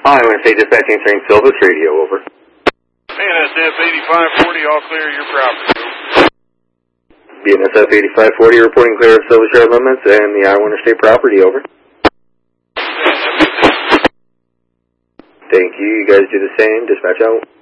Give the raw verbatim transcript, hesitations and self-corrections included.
Hi, I want to say dispatching Saint Silva's radio, over. B N S F eighty-five forty, all clear your property. B N S F eighty-five forty reporting clear of Silva Shard limits and the I one Interstate property, over. Thank you. You guys do the same. Dispatch out.